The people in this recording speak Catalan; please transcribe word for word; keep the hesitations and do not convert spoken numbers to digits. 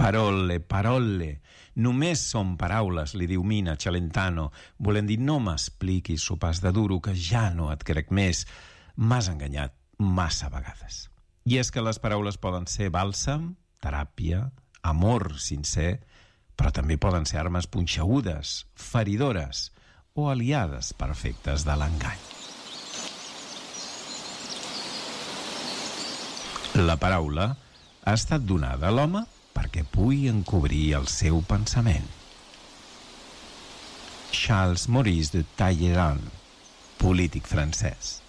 Parole, parole. Només són paraules, li diu Mina Celentano, volent dir no m'expliquis sopars de duro que ja no et crec més. M'has enganyat massa vegades. I és que les paraules poden ser bàlsam, teràpia, amor sincer, però també poden ser armes punxegudes, feridores o aliades per efectes de l'engany. La paraula ha estat donada a l'home perquè pugui encobrir el seu pensament. Charles Maurice de Talleyrand, polític francès.